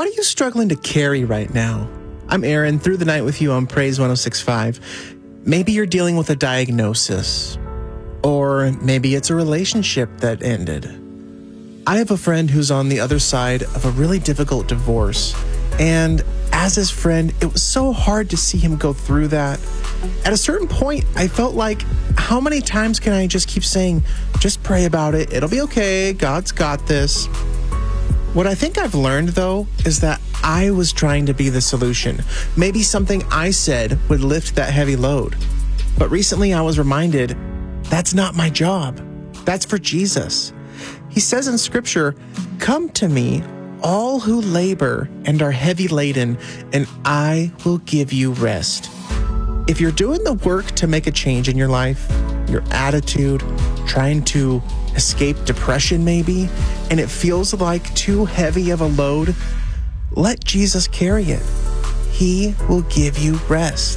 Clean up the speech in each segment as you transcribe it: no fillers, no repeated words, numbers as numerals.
What are you struggling to carry right now? I'm Aaron, through the night with you on Praise 106.5. Maybe you're dealing with a diagnosis, or maybe it's a relationship that ended. I have a friend who's on the other side of a really difficult divorce, and as his friend, it was so hard to see him go through that. At a certain point, I felt like, how many times can I just keep saying, just pray about it, it'll be okay, God's got this. What I think I've learned, though, is that I was trying to be the solution. Maybe something I said would lift that heavy load. But recently I was reminded, that's not my job. That's for Jesus. He says in Scripture, "Come to me, all who labor and are heavy laden, and I will give you rest." If you're doing the work to make a change in your life, your attitude, trying to escape depression maybe, and it feels like too heavy of a load, let Jesus carry it. He will give you rest.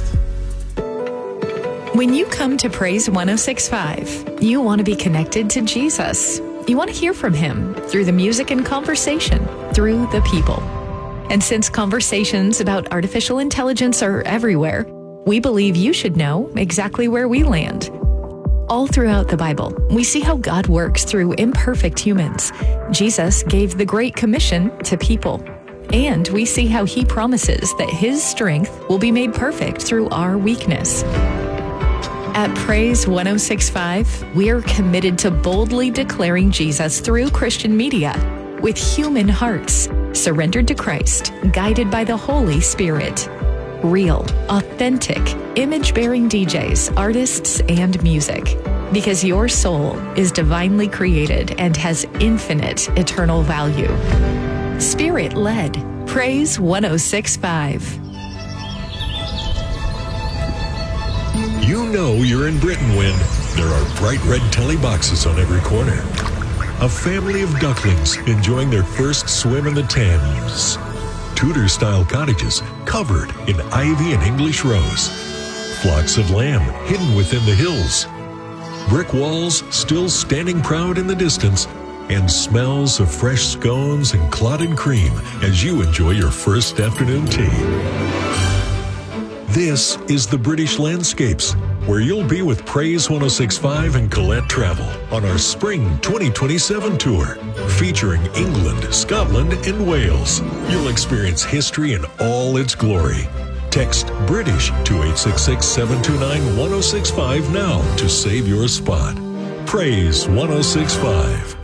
When you come to Praise 106.5, you want to be connected to Jesus. You want to hear from him through the music and conversation, through the people. And since conversations about artificial intelligence are everywhere, we believe you should know exactly where we land. All throughout the Bible, we see how God works through imperfect humans. Jesus gave the Great Commission to people. And we see how he promises that his strength will be made perfect through our weakness. At Praise 106.5, we are committed to boldly declaring Jesus through Christian media with human hearts, surrendered to Christ, guided by the Holy Spirit. Real, authentic, image-bearing DJs, artists, and music. Because your soul is divinely created and has infinite eternal value. Spirit-led. Praise 106.5. You know you're in Britain when there are bright red telly boxes on every corner. A family of ducklings enjoying their first swim in the Thames. Tudor-style cottages covered in ivy and English rose. Flocks of lamb hidden within the hills. Brick walls still standing proud in the distance, and smells of fresh scones and clotted cream as you enjoy your first afternoon tea. This is the British Landscapes, where you'll be with Praise 106.5 and Colette Travel on our Spring 2027 tour, featuring England, Scotland, and Wales. You'll experience history in all its glory. Text BRITISH to 866-729-1065 now to save your spot. Praise 106.5.